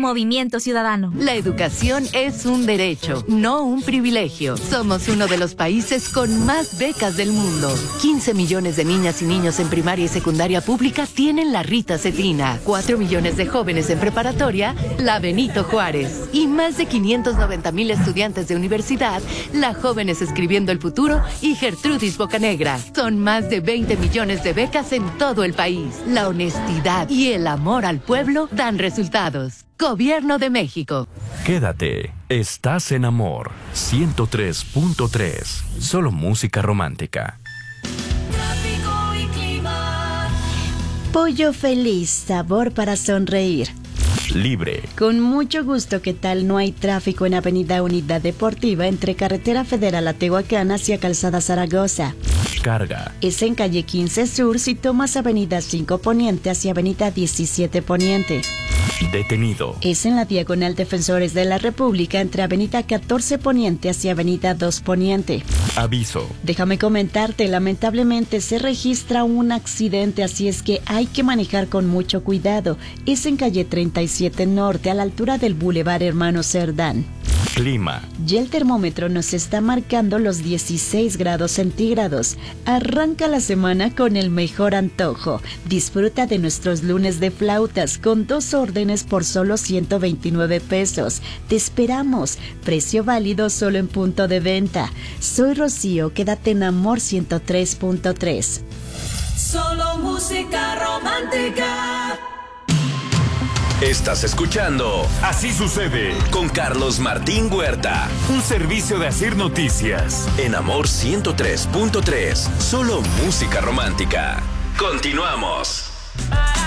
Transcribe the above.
Movimiento Ciudadano. La educación es un derecho, no un privilegio. Somos uno de los países con más becas del mundo. 15 millones de niñas y niños en primaria y secundaria pública tienen la Rita Cetina. 4 millones de jóvenes en preparatoria, la Benito Juárez. Y más de 590,000 estudiantes de universidad, la Jóvenes Escribiendo el Futuro y Gertrudis Bocanegra. Son más de 20 millones de becas en todo el país. La honestidad y el amor al pueblo dan resultados. Gobierno de México. Quédate. Estás en Amor 103.3. Solo música romántica. Tráfico y clima. Pollo Feliz, sabor para sonreír. Libre. Con mucho gusto, ¿qué tal? No hay tráfico en Avenida Unidad Deportiva entre Carretera Federal a Tehuacán hacia Calzada Zaragoza. Carga. Es en calle 15 Sur si tomas Avenida 5 Poniente hacia Avenida 17 Poniente. Detenido. Es en la Diagonal Defensores de la República entre Avenida 14 Poniente hacia Avenida 2 Poniente. Aviso. Déjame comentarte, lamentablemente se registra un accidente, así es que hay que manejar con mucho cuidado. Es en calle 37 Norte a la altura del Boulevard Hermano Cerdán. Clima. Y el termómetro nos está marcando los 16 grados centígrados. Arranca la semana con el mejor antojo. Disfruta de nuestros lunes de flautas con 2 órdenes por solo 129 pesos. Te esperamos. Precio válido solo en punto de venta. Soy Rocío, quédate en Amor 103.3. Solo música romántica. Estás escuchando Así Sucede con Carlos Martín Huerta. Un servicio de Asir Noticias. En Amor 103.3. Solo música romántica. Continuamos.